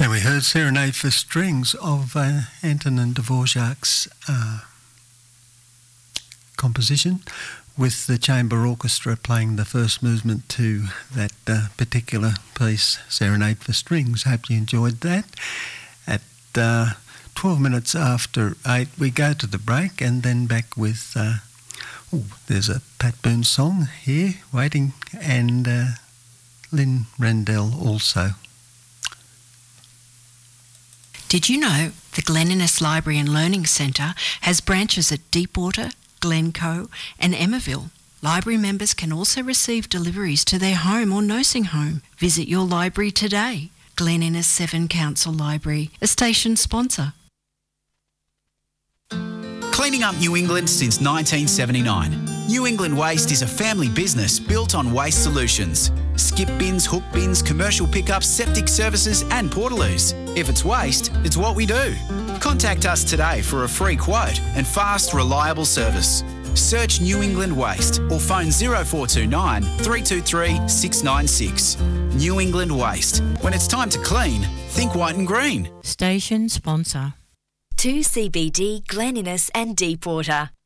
And we heard Serenade for Strings of Antonin Dvorak's composition, with the chamber orchestra playing the first movement to that particular piece, Serenade for Strings. Hope you enjoyed that. At 12 minutes after 8, we go to the break and then back with, there's a Pat Boone song here waiting, and Lynn Randell also. Did you know the Glen Innes Library and Learning Centre has branches at Deepwater, Glencoe and Emmaville? Library members can also receive deliveries to their home or nursing home. Visit your library today. Glen Innes 7 Council Library, a station sponsor. Cleaning up New England since 1979. New England Waste is a family business built on waste solutions. Skip bins, hook bins, commercial pickups, septic services and portaloos. If it's waste, it's what we do. Contact us today for a free quote and fast, reliable service. Search New England Waste or phone 0429 323 696. New England Waste. When it's time to clean, think white and green. Station sponsor. 2CBD, Glen Innes and Deepwater.